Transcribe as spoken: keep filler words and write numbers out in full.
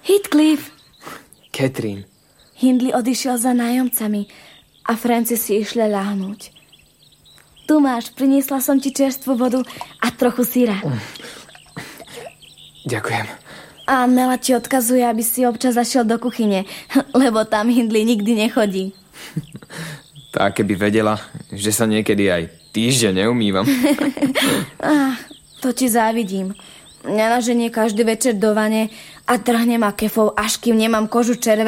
Heathcliff. Catherine. Hindley odišiel za nájomcami a Francis si išle láhnuť. Tu máš, priniesla som ti čerstvú vodu a trochu syra. Ďakujem. A Nela ti odkazuje, aby si občas zašiel do kuchyne, lebo tam Hindley nikdy nechodí. Tá keby vedela, že sa niekedy aj týždeň neumývam. ah, to ti závidím. Nenaženie každý večer do vane a trhne ma kefou, až kým nemám kožu červenú.